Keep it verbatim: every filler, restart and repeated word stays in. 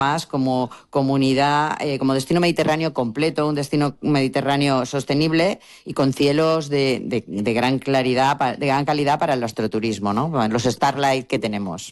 más como comunidad, eh, como destino mediterráneo completo, un destino mediterráneo sostenible y con cielos de, de, de gran claridad, de gran calidad para el astroturismo, ¿no? Los Starlight que tenemos.